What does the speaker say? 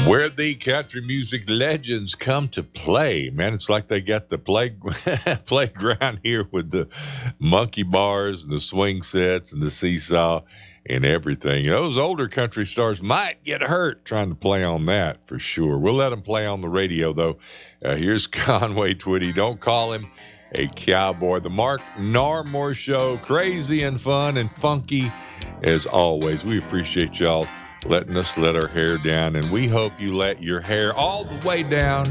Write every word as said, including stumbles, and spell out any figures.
Where the country music legends come to play. Man, it's like they got the play, playground here with the monkey bars and the swing sets and the seesaw and everything. Those older country stars might get hurt trying to play on that for sure. We'll let them play on the radio, though. Uh, here's Conway Twitty. Don't call him a cowboy. The Mark Narmore Show, crazy and fun and funky as always. We appreciate y'all letting us let our hair down, and we hope you let your hair all the way down